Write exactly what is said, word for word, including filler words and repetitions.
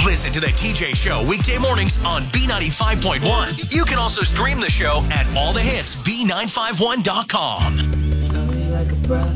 Listen to the T J Show weekday mornings on B ninety-five point one. You can also stream the show at all the hits B nine five one dot com. Love me like a brother.